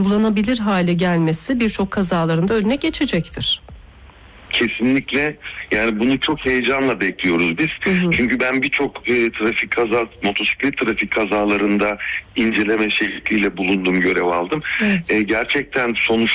uygulanabilir hale gelmesi birçok kazaların da önüne geçecektir. Kesinlikle, yani bunu çok heyecanla bekliyoruz biz. Çünkü ben birçok motosiklet trafik kazalarında inceleme şekliyle bulundum, görev aldım. Evet. Gerçekten sonuç